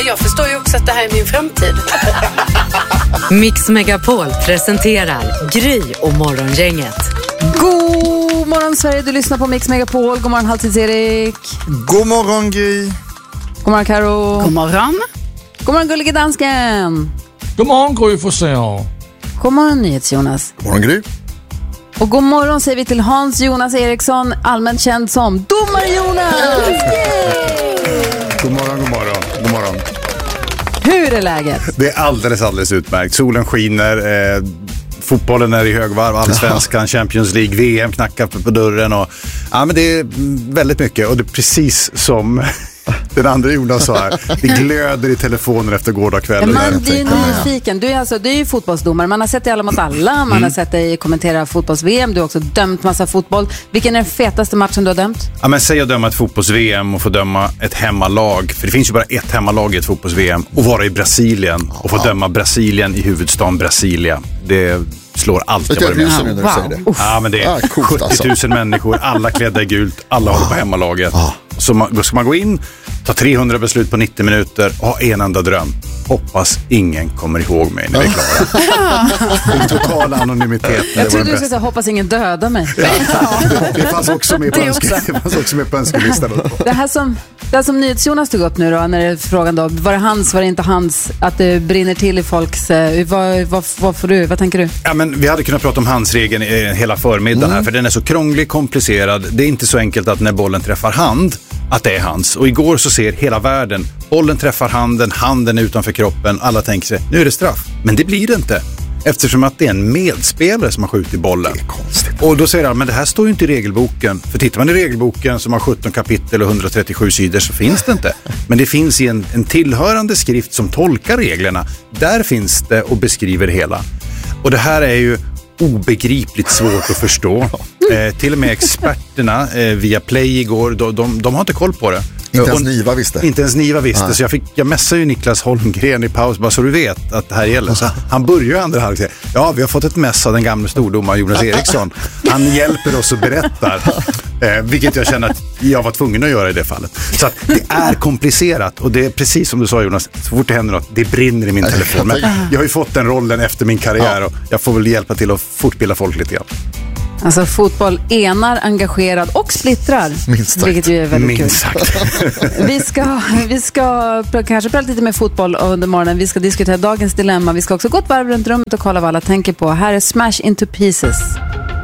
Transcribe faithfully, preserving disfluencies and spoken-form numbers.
jag förstår ju också att det här är min framtid. Mix Megapol presenterar Gry och Morgongänget. God morgon Sverige, du lyssnar på Mix Megapol. God morgon Halvtids-Erik. God morgon Gry. God morgon Karo. God morgon. God morgon Gullige Dansken. God morgon Gry Forssell. God morgon NyhetsJonas. God morgon Gry. Och god morgon säger vi till Hans Jonas Eriksson, allmänt känd som Domar-Jonas. God morgon, god morgon, god morgon. Hur är läget? Det är alldeles, alldeles utmärkt. Solen skiner, eh, fotbollen är i högvarv, allsvenskan, Champions League, V M knackar på dörren. Och, ja, men det är väldigt mycket och det är precis som den andra Jonas sa här. Det glöder i telefonen efter gårdagskvällen. Ja, man blir ju nyfiken. Du är, alltså, du är ju fotbollsdomare. Man har sett dig alla mot alla. Man mm. har sett dig kommentera fotbolls-V M. Du har också dömt massa fotboll. Vilken är den fetaste matchen du har dömt? Ja, men säg att döma ett fotbolls-V M och få döma ett hemmalag. För det finns ju bara ett hemmalag i ett fotbolls-V M. Och vara i Brasilien och få ja. döma Brasilien i huvudstaden Brasilia. Det slår allt jag varit med om. Wow. Ja, men det är ah, sjuttio tusen människor. Alla klädda i gult. Alla håller på hemmalaget. Ah. Så man, då ska man gå in, ta trehundra beslut på nittio minuter och ha en enda dröm. Hoppas ingen kommer ihåg mig när vi är klara. En total anonymitet. Jag trodde du skulle säga hoppas ingen dödar mig. Ja, det, det fanns också med på önskelistan. Det här som, det här som NyhetsJonas tog upp nu då, när det är frågan då, var det hans, var det inte hans, att det brinner till i folks, vad, vad, vad får du, vad tänker du? Ja, men vi hade kunnat prata om handsregeln hela förmiddagen mm. här, för den är så krånglig, komplicerad. Det är inte så enkelt att när bollen träffar hand att det är hans. Och igår så ser hela världen, bollen träffar handen, handen är utanför kroppen, alla tänker sig, nu är det straff. Men det blir det inte. Eftersom att det är en medspelare som har skjutit bollen. Det är konstigt. Och då säger han, men det här står ju inte i regelboken. För tittar man i regelboken som har sjutton kapitel och hundratrettiosju sidor så finns det inte. Men det finns i en, en tillhörande skrift som tolkar reglerna. Där finns det och beskriver det hela. Och det här är ju obegripligt svårt att förstå. Eh, till och med experterna eh, via Play igår, de, de, de har inte koll på det. Inte ens Niva visste. Inte ens Niva visste. Nej. Så jag, fick, jag messade ju Niklas Holmgren i paus bara så du vet att det här gäller. Så han börjar ju andra halvlek. Ja, vi har fått ett mess av den gamla stordomaren Jonas Eriksson. Han hjälper oss och berättar. Eh, vilket jag känner att jag var tvungen att göra i det fallet. Så att det är komplicerat. Och det är precis som du sa Jonas, så fort det händer något, det brinner i min telefon. Men jag har ju fått den rollen efter min karriär och jag får väl hjälpa till att fortbilda folk lite grann. Alltså fotboll enar, engagerad och splittrar. Minst sagt. Vilket ju är väldigt Minst kul. sagt. vi, ska, vi ska kanske prata lite med fotboll under morgonen. Vi ska diskutera dagens dilemma. Vi ska också gå ett varv runt rummet och kolla vad alla tänker på. Här är Smash Into Pieces.